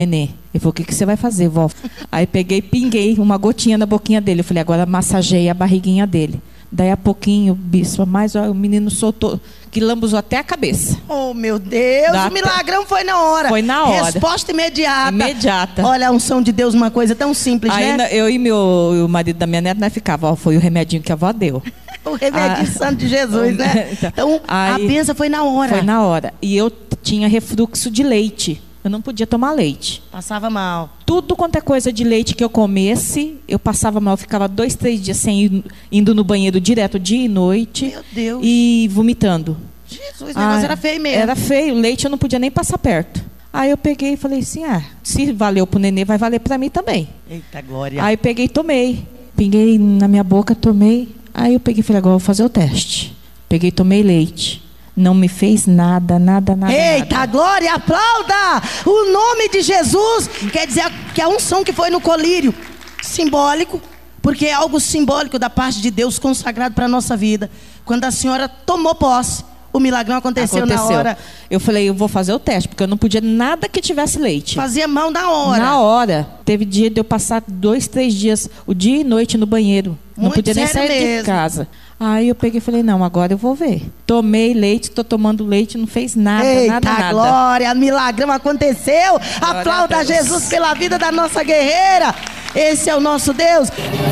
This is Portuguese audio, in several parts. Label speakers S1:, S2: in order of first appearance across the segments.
S1: Nenê. Ele falou, o que você vai fazer, vó? Aí peguei, pinguei uma gotinha na boquinha dele. Eu falei, agora massageei a barriguinha dele. Daí a pouquinho, bispo, mas ó, o menino soltou, que lambuzou até a cabeça.
S2: Oh, meu Deus, o milagrão foi na hora.
S1: Foi na hora.
S2: Resposta imediata.
S1: Imediata.
S2: Olha, a unção de Deus, uma coisa tão simples,
S1: aí,
S2: né?
S1: Eu e o marido da minha neta, nós ficava, ó, foi o remedinho que a avó deu.
S2: O remedinho santo de Jesus, né? Então, a benção foi na hora.
S1: Foi na hora. E eu tinha refluxo de leite. Eu não podia tomar leite.
S2: Passava mal.
S1: Tudo quanto é coisa de leite que eu comesse, eu passava mal. Eu ficava 2, 3 dias sem ir, indo no banheiro direto, dia e noite.
S2: Meu Deus.
S1: E vomitando.
S2: Jesus, o negócio era feio mesmo.
S1: Era feio. O leite eu não podia nem passar perto. Aí eu peguei e falei assim, se valeu pro nenê, vai valer pra mim também.
S2: Eita glória.
S1: Aí eu peguei e tomei. Pinguei na minha boca, tomei. Aí eu peguei e falei, agora eu vou fazer o teste. Peguei e tomei leite. Não me fez nada.
S2: Eita,
S1: nada.
S2: glória, aplauda! O nome de Jesus quer dizer que a unção que foi no colírio, simbólico, porque é algo simbólico da parte de Deus consagrado para a nossa vida. Quando a senhora tomou posse, o milagrão aconteceu na hora.
S1: Eu falei, eu vou fazer o teste, porque eu não podia nada que tivesse leite.
S2: Fazia mal na hora.
S1: Na hora. Teve dia de eu passar 2, 3 dias, o dia e noite no banheiro. Não
S2: Muito
S1: podia nem
S2: sério
S1: sair
S2: mesmo.
S1: de casa. Aí eu peguei e falei, não, agora eu vou ver. Tomei leite, estou tomando leite, não fez nada,
S2: Eita,
S1: nada.
S2: glória, milagrão aconteceu. Aplauda a Jesus pela vida da nossa guerreira. Esse é o nosso Deus.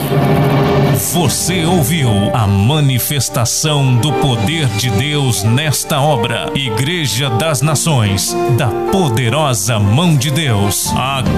S3: Você ouviu a manifestação do poder de Deus nesta obra. Igreja das Nações, da poderosa mão de Deus.